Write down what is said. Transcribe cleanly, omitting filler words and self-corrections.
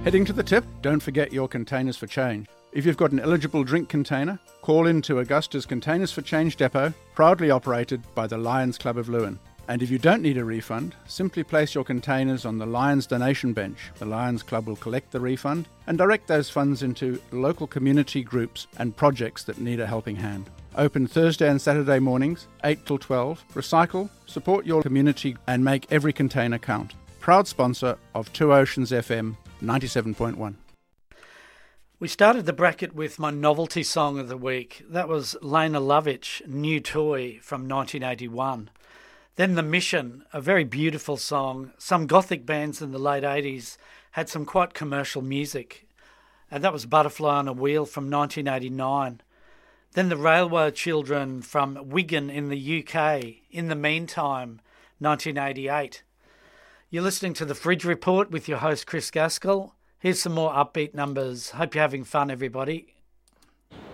Heading to the tip, don't forget your containers for change. If you've got an eligible drink container, call in to Augusta's Containers for Change depot, proudly operated by the Lions Club of Lewin. And if you don't need a refund, simply place your containers on the Lions donation bench. The Lions Club will collect the refund and direct those funds into local community groups and projects that need a helping hand. Open Thursday and Saturday mornings, 8 till 12. Recycle, support your community and make every container count. Proud sponsor of Two Oceans FM 97.1. We started the bracket with my novelty song of the week. That was Lena Lovitch, New Toy from 1981. Then The Mission, a very beautiful song. Some gothic bands in the late 80s had some quite commercial music. And that was Butterfly on a Wheel from 1989. Then the Railway Children from Wigan in the UK, In the Meantime, 1988. You're listening to The Fridge Report with your host Chris Gaskell. Here's some more upbeat numbers. Hope you're having fun, everybody.